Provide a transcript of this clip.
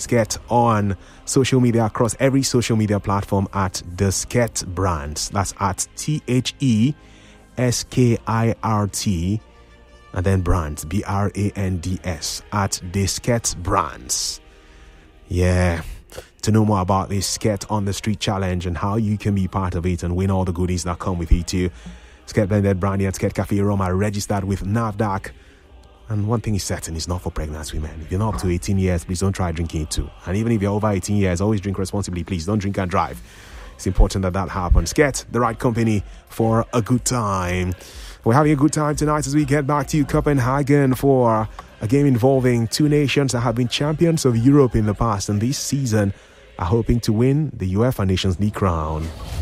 Sket on social media across every social media platform at The Sket Brands. That's at TheSkirt and then Brands, Brands, at The Sket Brands. Yeah. To know more about this Sket on the Street Challenge and how you can be part of it and win all the goodies that come with it too, Sket Blended Brandy and Sket Cafe Rum are registered with NAFDAC. And one thing is certain, it's not for pregnant women. If you're not up to 18 years, please don't try drinking it too. And even if you're over 18 years, always drink responsibly. Please don't drink and drive. It's important that happens. Get the right company for a good time. We're having a good time tonight as we get back to Copenhagen for a game involving two nations that have been champions of Europe in the past and this season are hoping to win the UEFA Nations League crown.